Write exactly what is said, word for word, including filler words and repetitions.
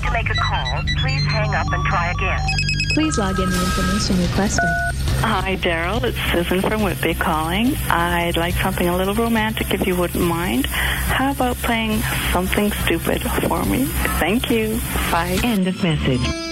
to make a call, please hang up and try again. Please log in the information requested. Hi, Daryl. It's Susan from Whitby calling. I'd like something a little romantic if you wouldn't mind. How about playing Something Stupid for me? Thank you. Bye. End of message.